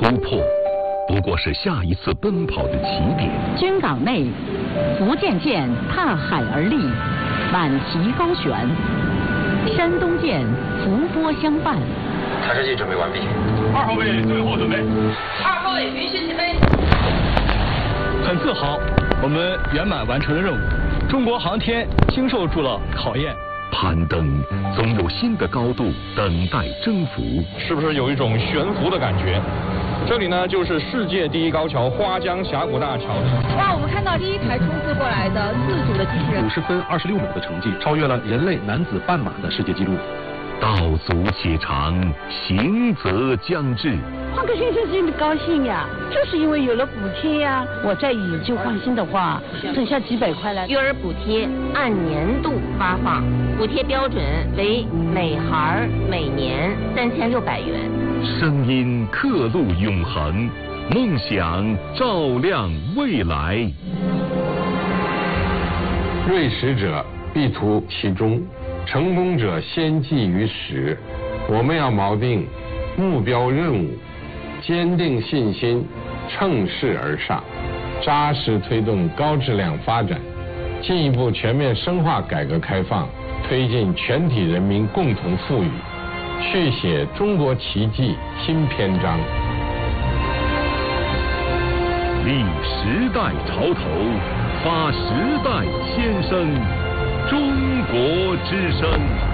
突破不过是下一次奔跑的起点。 军港内，福建舰踏海而立，满旗高悬；山东舰伏波相伴。 查射器准备完毕。 2号位最后准备。 2号位允许起飞。 很自豪，我们圆满完成了任务。中国航天经受住了考验。 攀登总有新的高度等待征服， 是不是有一种悬浮的感觉？这里呢，就是世界第一高桥花江峡谷大桥。 哇，我们看到第一台冲刺过来的自主的机器人， 50分26秒的成绩，超越了人类男子半马的世界纪录。 道阻且长，行则将至。 换个先生心里高兴呀，就是因为有了补贴呀。我再以旧换新的话，省下几百块来。 育儿补贴按年度发放，补贴标准为每孩每年3600元。 声音刻录永恒，梦想照亮未来。 锐实者必图其中，成功者先记于始。我们要锚定目标任务，坚定信心，乘势而上，扎实推动高质量发展，进一步全面深化改革开放，推进全体人民共同富裕，续写中国奇迹新篇章。 立时代潮头，发时代先声，中国之声。